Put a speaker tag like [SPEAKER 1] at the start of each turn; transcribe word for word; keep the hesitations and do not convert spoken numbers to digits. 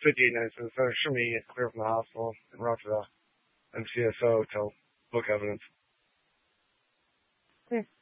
[SPEAKER 1] fifty-eight ninety-seven center. Show me clear from the hospital and route to the M C S O to book evidence.
[SPEAKER 2] Clear.